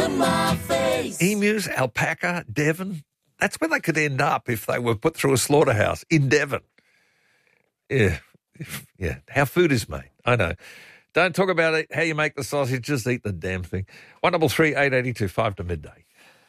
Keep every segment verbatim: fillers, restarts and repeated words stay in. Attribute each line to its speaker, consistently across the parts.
Speaker 1: on my face.
Speaker 2: Emus, alpaca, Devon. That's where they could end up if they were put through a slaughterhouse in Devon. Yeah, yeah. How food is made. I know. Don't talk about it, how you make the sausage. Just eat the damn thing. One double three eight eighty two five to midday.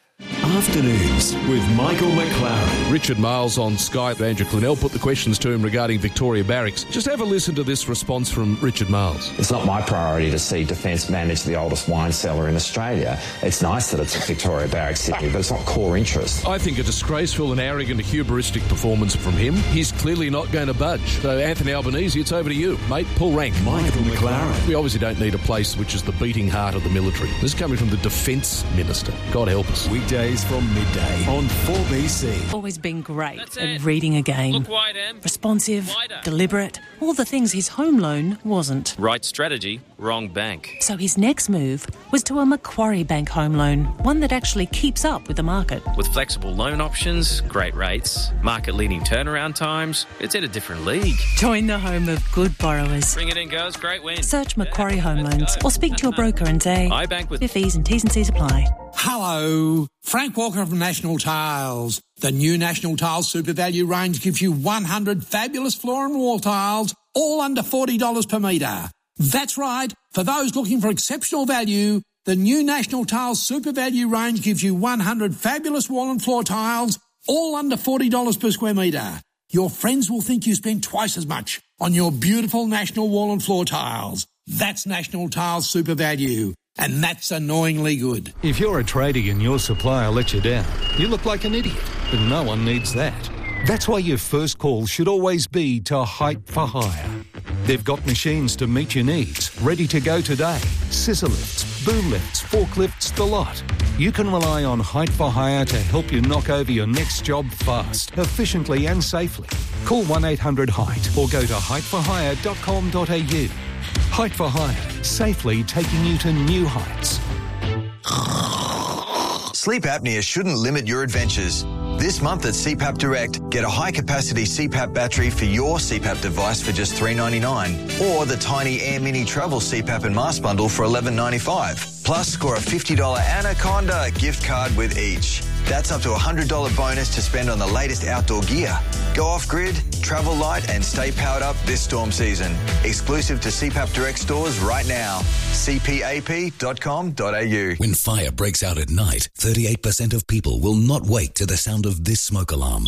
Speaker 3: Afternoons with Michael McLaren.
Speaker 4: Richard Miles on Sky. Andrew Clennell put the questions to him regarding Victoria Barracks. Just have a listen to this response from Richard Miles.
Speaker 5: It's not my priority to see Defence manage the oldest wine cellar in Australia. It's nice that it's at Victoria Barracks, Sydney, but it's not core interest.
Speaker 4: I think a disgraceful and arrogant, hubristic performance from him. He's clearly not going to budge. So, Anthony Albanese, it's over to you. Mate, pull rank.
Speaker 3: Michael McLaren.
Speaker 4: We obviously don't need a place which is the beating heart of the military. This is coming from the Defence Minister. God help us.
Speaker 3: Weekdays from midday on four B C.
Speaker 6: Always been great at reading a game.
Speaker 7: Look wide, Em.
Speaker 6: Responsive,
Speaker 7: Wider.
Speaker 6: deliberate, all the things his home loan wasn't.
Speaker 7: Right strategy, wrong bank.
Speaker 6: So his next move was to a Macquarie Bank home loan, one that actually keeps up with the market.
Speaker 7: With flexible loan options, great rates, market-leading turnaround times, it's in a different league.
Speaker 6: Join the home of good borrowers.
Speaker 7: Bring it in, girls. Great win.
Speaker 6: Search Macquarie
Speaker 7: Yeah,
Speaker 6: Home
Speaker 7: let's
Speaker 6: Loans
Speaker 7: go.
Speaker 6: or speak to your broker and say,
Speaker 7: I bank with...
Speaker 6: your fees and T's and C's apply.
Speaker 8: Hello, Frank Walker from National Tiles. The new National Tiles Super Value range gives you one hundred fabulous floor and wall tiles, all under forty dollars per metre. That's right, for those looking for exceptional value, the new National Tiles Super Value range gives you one hundred fabulous wall and floor tiles, all under forty dollars per square metre. Your friends will think you spent twice as much on your beautiful National wall and floor tiles. That's National Tiles Super Value. And that's annoyingly good.
Speaker 9: If you're a tradie and your supplier lets you down, you look like an idiot, but no one needs that. That's why your first call should always be to Height for Hire. They've got machines to meet your needs, ready to go today. Scissor lifts, boom lifts, forklifts, the lot. You can rely on Height for Hire to help you knock over your next job fast, efficiently and safely. Call one eight hundred height or go to height for hire dot com dot a u. Height for Hire, safely taking you to new heights.
Speaker 10: Sleep apnea shouldn't limit your adventures. This month at C PAP Direct, get a high-capacity C PAP battery for your C PAP device for just three dollars ninety-nine, or the tiny Air Mini Travel C PAP and Mask Bundle for eleven dollars ninety-five. Plus, score a fifty dollars Anaconda gift card with each. That's up to a one hundred dollars bonus to spend on the latest outdoor gear. Go off-grid, travel light and stay powered up this storm season. Exclusive to C PAP Direct stores right now. c p a p dot com dot a u.
Speaker 11: When fire breaks out at night, thirty-eight percent of people will not wake to the sound of this smoke alarm.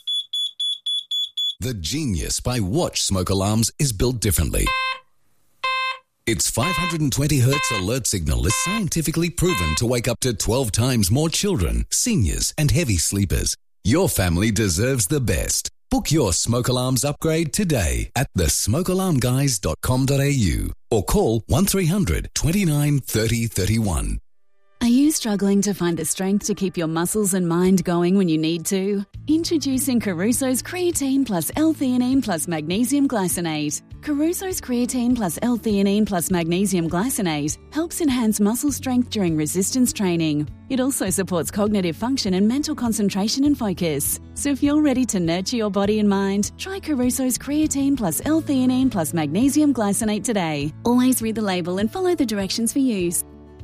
Speaker 11: The genius by Watch smoke alarms is built differently. Its five hundred twenty hertz alert signal is scientifically proven to wake up to twelve times more children, seniors, and heavy sleepers. Your family deserves the best. Book your smoke alarms upgrade today at the smoke alarm guys dot com dot a u or call one three hundred twenty-nine thirty thirty-one.
Speaker 12: Are you struggling to find the strength to keep your muscles and mind going when you need to? Introducing Caruso's Creatine plus L-theanine plus Magnesium Glycinate. Caruso's Creatine plus L-theanine plus Magnesium Glycinate helps enhance muscle strength during resistance training. It also supports cognitive function and mental concentration and focus. So if you're ready to nurture your body and mind, try Caruso's Creatine plus L-theanine plus Magnesium Glycinate today. Always read the label and follow the directions for use.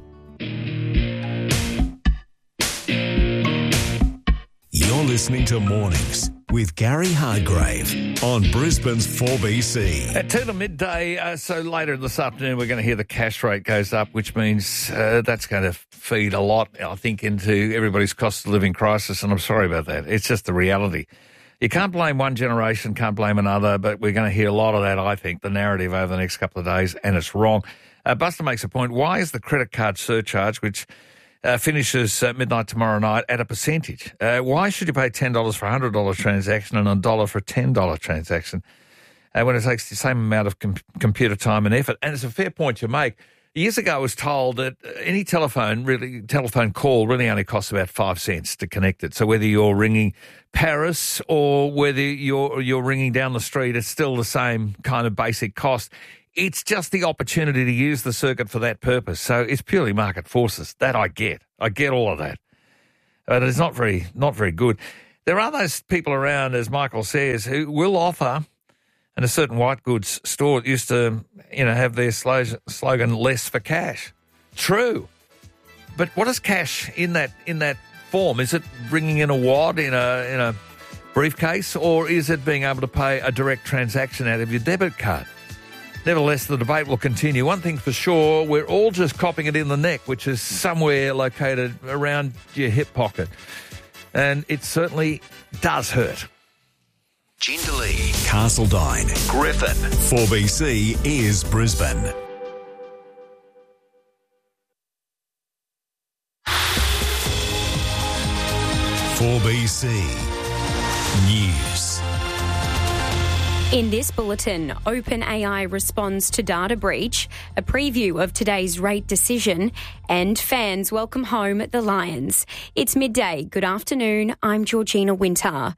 Speaker 3: You're listening to Mornings with Gary Hargrave on Brisbane's four B C.
Speaker 2: At two to midday, uh, so later this afternoon, we're going to hear the cash rate goes up, which means uh, that's going to feed a lot, I think, into everybody's cost of living crisis, and I'm sorry about that. It's just the reality. You can't blame one generation, can't blame another, but we're going to hear a lot of that, I think, the narrative over the next couple of days, and it's wrong. Uh, Buster makes a point. Why is the credit card surcharge, which Uh, finishes at midnight tomorrow night, at a percentage? Uh, why should you pay ten dollars for a one hundred dollars transaction and a dollar for a ten dollars transaction uh, when it takes the same amount of com- computer time and effort? And it's a fair point you make. Years ago, I was told that any telephone really telephone call really only costs about five cents to connect it. So whether you're ringing Paris or whether you're you're ringing down the street, it's still the same kind of basic cost. It's just the opportunity to use the circuit for that purpose. So it's purely market forces. That I get. I get all of that. But it's not very not very good. There are those people around, as Michael says, who will offer, and a certain white goods store used to, you know, have their slogan, less for cash. True. but what is cash in that in that form? Is it bringing in a wad in a in a briefcase, or is it being able to pay a direct transaction out of your debit card? Nevertheless, the debate will continue. One thing for sure, we're all just copping it in the neck, which is somewhere located around your hip pocket. And it certainly does hurt.
Speaker 3: Jindalee, Castledine, Griffin. four B C is Brisbane. four B C News.
Speaker 1: In this bulletin, OpenAI responds to data breach, a preview of today's rate decision, and fans welcome home the Lions. It's midday. Good afternoon. I'm Georgina Winter.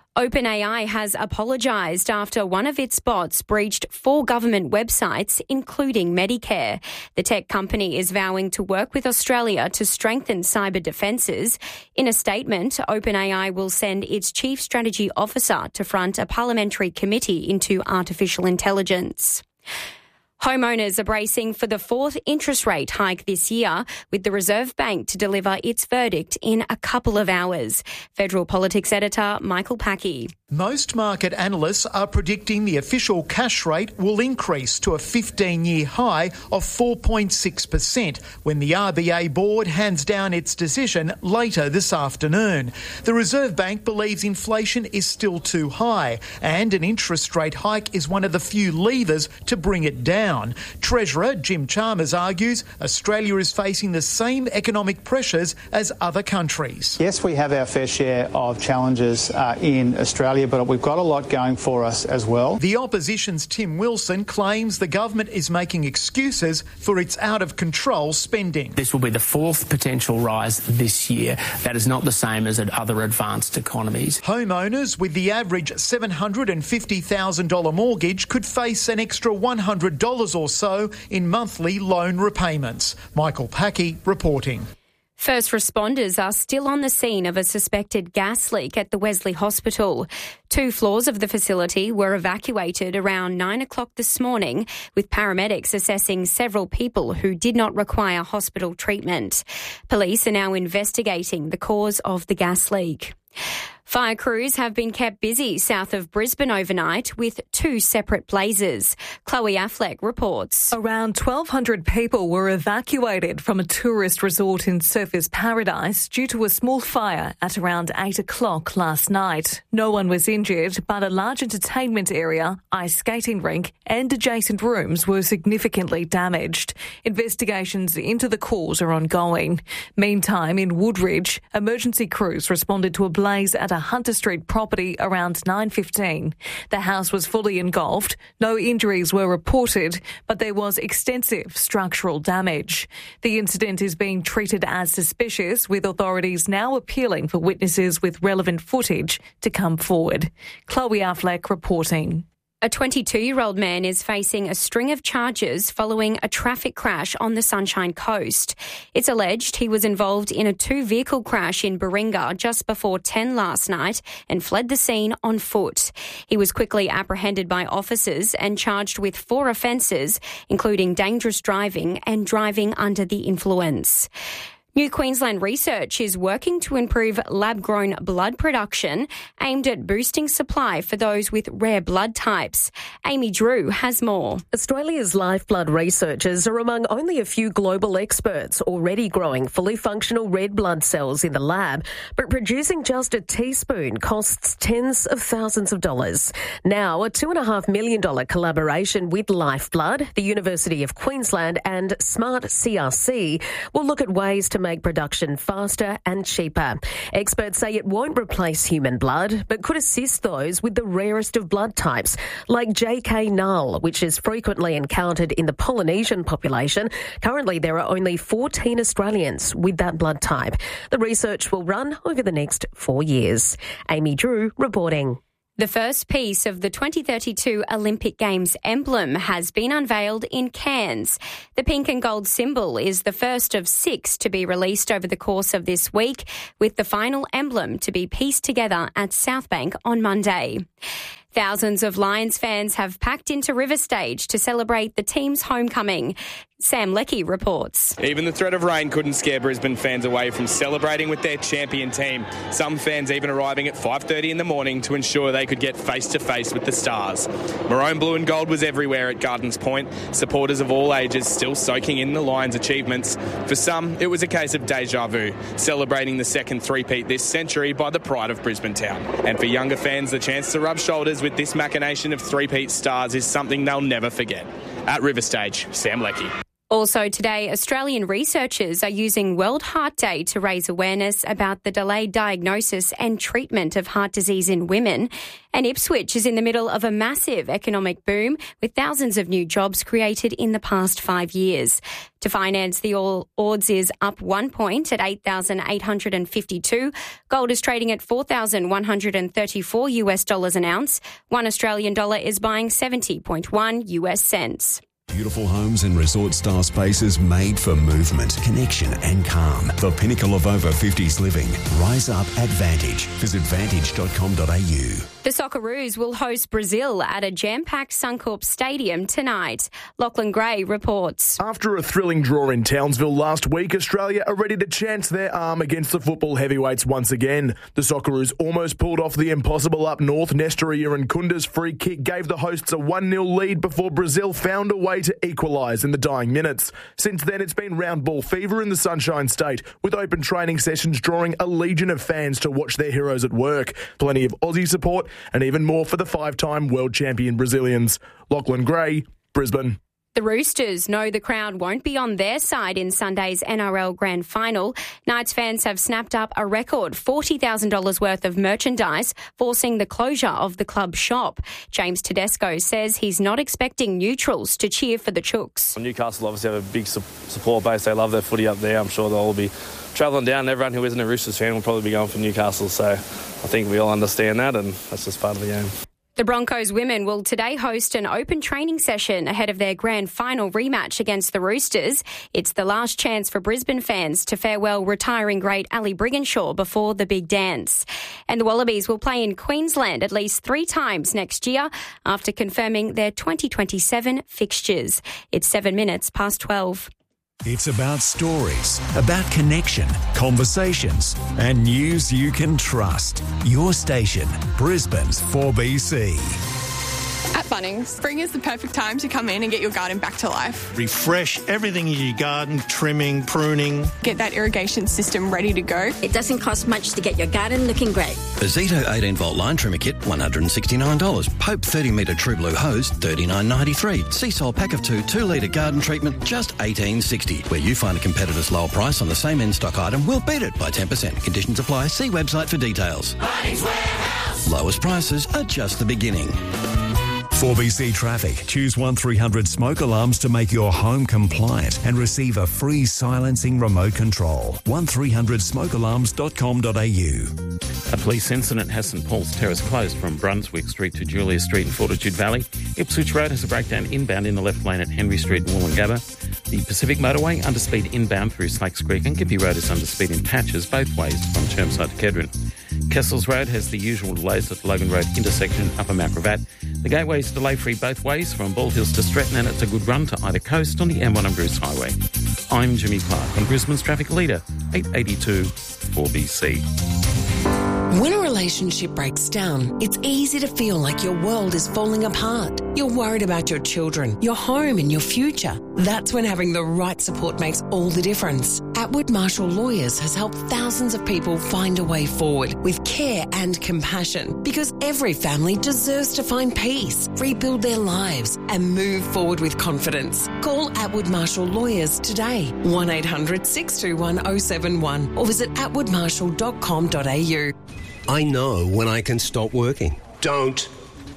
Speaker 1: OpenAI has apologised after one of its bots breached four government websites, including Medicare. The tech company is vowing to work with Australia to strengthen cyber defences. In a statement, OpenAI will send its chief strategy officer to front a parliamentary committee into artificial intelligence. Homeowners are bracing for the fourth interest rate hike this year, with the Reserve Bank to deliver its verdict in a couple of hours. Federal Politics Editor Michael Packey.
Speaker 13: Most market analysts are predicting the official cash rate will increase to a fifteen-year high of four point six percent when the R B A board hands down its decision later this afternoon. The Reserve Bank believes inflation is still too high, and an interest rate hike is one of the few levers to bring it down. Treasurer Jim Chalmers argues Australia is facing the same economic pressures as other countries.
Speaker 14: Yes, we have our fair share of challenges uh, in Australia, but we've got a lot going for us as well.
Speaker 13: The opposition's Tim Wilson claims the government is making excuses for its out-of-control spending.
Speaker 15: This will be the fourth potential rise this year. That is not the same as at other advanced economies.
Speaker 13: Homeowners with the average seven hundred fifty thousand dollars mortgage could face an extra one hundred dollars or so in monthly loan repayments. Michael Packey reporting.
Speaker 1: First responders are still on the scene of a suspected gas leak at the Wesley Hospital. Two floors of the facility were evacuated around nine o'clock this morning, with paramedics assessing several people who did not require hospital treatment. Police are now investigating the cause of the gas leak. Fire crews have been kept busy south of Brisbane overnight with two separate blazes. Chloe Affleck reports.
Speaker 16: Around twelve hundred people were evacuated from a tourist resort in Surfers Paradise due to a small fire at around eight o'clock last night. No one was injured, but a large entertainment area, ice skating rink and adjacent rooms were significantly damaged. Investigations into the cause are ongoing. Meantime, in Woodridge, emergency crews responded to a blaze at a Hunter Street property around nine fifteen. The house was fully engulfed. No injuries were reported, but there was extensive structural damage. The incident is being treated as suspicious, with authorities now appealing for witnesses with relevant footage to come forward. Chloe Affleck reporting.
Speaker 1: A twenty-two-year-old man is facing a string of charges following a traffic crash on the Sunshine Coast. It's alleged he was involved in a two-vehicle crash in Baringa just before ten last night and fled the scene on foot. He was quickly apprehended by officers and charged with four offences, including dangerous driving and driving under the influence. New Queensland research is working to improve lab-grown blood production aimed at boosting supply for those with rare blood types. Amy Drew has more.
Speaker 17: Australia's Lifeblood researchers are among only a few global experts already growing fully functional red blood cells in the lab, but producing just a teaspoon costs tens of thousands of dollars. Now, a two point five million dollars collaboration with Lifeblood, the University of Queensland and Smart C R C will look at ways to make production faster and cheaper. Experts say it won't replace human blood, but could assist those with the rarest of blood types, like J K null, which is frequently encountered in the Polynesian population. Currently, there are only fourteen Australians with that blood type. The research will run over the next four years. Amy Drew reporting.
Speaker 1: The first piece of the twenty thirty-two Olympic Games emblem has been unveiled in Cairns. The pink and gold symbol is the first of six to be released over the course of this week, with the final emblem to be pieced together at Southbank on Monday. Thousands of Lions fans have packed into River Stage to celebrate the team's homecoming. Sam Leckie reports.
Speaker 18: Even the threat of rain couldn't scare Brisbane fans away from celebrating with their champion team. Some fans even arriving at five thirty in the morning to ensure they could get face-to-face with the Stars. Maroon, blue and gold was everywhere at Gardens Point. Supporters of all ages still soaking in the Lions' achievements. For some, it was a case of deja vu, celebrating the second three-peat this century by the pride of Brisbane Town. And for younger fans, the chance to rub shoulders with this machination of three-peat Stars is something they'll never forget. At River Stage, Sam Leckie.
Speaker 1: Also today, Australian researchers are using World Heart Day to raise awareness about the delayed diagnosis and treatment of heart disease in women. And Ipswich is in the middle of a massive economic boom with thousands of new jobs created in the past five years. To finance the All Ords is up one point at eight thousand eight hundred fifty-two. Gold is trading at four thousand one hundred thirty-four US dollars an ounce. One Australian dollar is buying seventy point one US cents.
Speaker 3: Beautiful homes and resort-style spaces made for movement, connection and calm. The pinnacle of over fifties living. Rise up at Vantage. Visit vantage dot com dot a u.
Speaker 1: The Socceroos will host Brazil at a jam-packed Suncorp Stadium tonight. Lachlan Gray reports.
Speaker 19: After a thrilling draw in Townsville last week, Australia are ready to chance their arm against the football heavyweights once again. The Socceroos almost pulled off the impossible up north. Nestor Irankunda's free kick gave the hosts a one nil lead before Brazil found a way to equalise in the dying minutes. Since then, it's been round ball fever in the Sunshine State, with open training sessions drawing a legion of fans to watch their heroes at work. Plenty of Aussie support and even more for the five-time world champion Brazilians. Lachlan Gray, Brisbane.
Speaker 1: The Roosters know the crowd won't be on their side in Sunday's N R L Grand Final. Knights fans have snapped up a record forty thousand dollars worth of merchandise, forcing the closure of the club shop. James Tedesco says he's not expecting neutrals to cheer for the Chooks.
Speaker 20: Newcastle obviously have a big su- support base. They love their footy up there. I'm sure they'll all be travelling down. Everyone who isn't a Roosters fan will probably be going for Newcastle. So I think we all understand that, and that's just part of the game.
Speaker 1: The Broncos women will today host an open training session ahead of their grand final rematch against the Roosters. It's the last chance for Brisbane fans to farewell retiring great Ali Brigginshaw before the big dance. And the Wallabies will play in Queensland at least three times next year after confirming their twenty twenty-seven fixtures. It's seven minutes past twelve.
Speaker 3: It's about stories, about connection, conversations, and news you can trust. Your station, Brisbane's four B C.
Speaker 21: At Bunnings, spring is the perfect time to come in and get your garden back to life.
Speaker 22: Refresh everything in your garden, trimming, pruning.
Speaker 21: Get that irrigation system ready to go.
Speaker 23: It doesn't cost much to get your garden looking great.
Speaker 24: The Zito eighteen volt line trimmer kit, one hundred sixty-nine dollars. Pope thirty metre True Blue hose, thirty-nine ninety-three. Seasol pack of two, two litre garden treatment, just eighteen sixty. Where you find a competitor's lower price on the same in-stock item, we'll beat it by ten percent. Conditions apply. See website for details.
Speaker 25: Bunnings Warehouse.
Speaker 24: Lowest prices are just the beginning.
Speaker 3: four B C Traffic. Choose one three hundred smoke alarms to make your home compliant and receive a free silencing remote control. one three hundred smoke alarms dot com dot a u.
Speaker 26: A police incident has St Paul's Terrace closed from Brunswick Street to Julia Street in Fortitude Valley. Ipswich Road has a breakdown inbound in the left lane at Henry Street in Woolloongabba. The Pacific Motorway underspeed inbound through Snakes Creek, and Gippy Road is underspeed in patches both ways from Chermside to Kedron. Kessels Road has the usual delays at the Logan Road intersection, Upper Mount Gravatt. The gateway is delay-free both ways from Bald Hills to Stretton, and it's a good run to either coast on the M one and Bruce Highway. I'm Jimmy Clark on Brisbane's Traffic Leader, eight eighty-two four B C.
Speaker 27: When a relationship breaks down, it's easy to feel like your world is falling apart. You're worried about your children, your home and your future. That's when having the right support makes all the difference. Atwood Marshall Lawyers has helped thousands of people find a way forward with care and compassion, because every family deserves to find peace, rebuild their lives and move forward with confidence. Call Atwood Marshall Lawyers today, one eight hundred six two one oh seven one, or visit atwood marshall dot com dot a u.
Speaker 28: I know when I can stop working.
Speaker 29: Don't.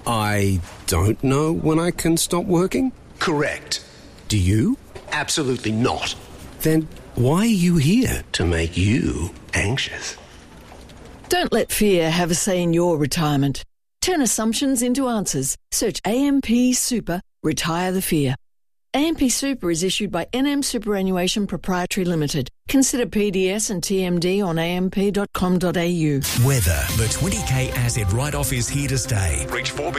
Speaker 28: I don't know when I can stop working?
Speaker 29: Correct.
Speaker 28: Do you?
Speaker 29: Absolutely not.
Speaker 28: Then why are you here?
Speaker 29: To make you anxious.
Speaker 30: Don't let fear have a say in your retirement. Turn assumptions into answers. Search A M P Super, Retire the Fear. A M P Super is issued by N M Superannuation Proprietary Limited. Consider P D S and T M D on a m p dot com dot a u.
Speaker 3: Weather. The twenty k acid write-off is here to stay.
Speaker 29: Reach four B